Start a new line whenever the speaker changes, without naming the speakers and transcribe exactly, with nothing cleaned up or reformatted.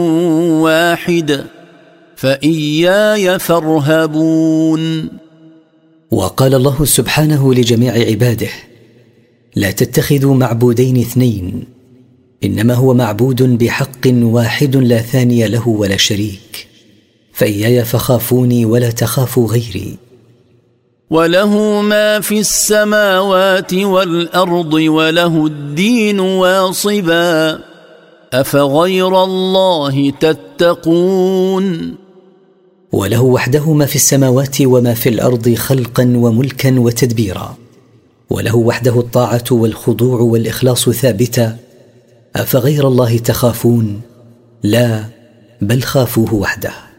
واحد فإياي فارهبون.
وقال الله سبحانه لجميع عباده: لا تتخذوا معبودين اثنين، إنما هو معبود بحق واحد لا ثاني له ولا شريك، فإياي فخافوني ولا تخافوا غيري.
وله ما في السماوات والأرض وله الدين واصبا أفغير الله تتقون.
وله وحده ما في السماوات وما في الأرض خلقا وملكا وتدبيرا، وله وحده الطاعة والخضوع والإخلاص ثابتا. أفغير الله تخافون؟ لا، بل خافوه وحده.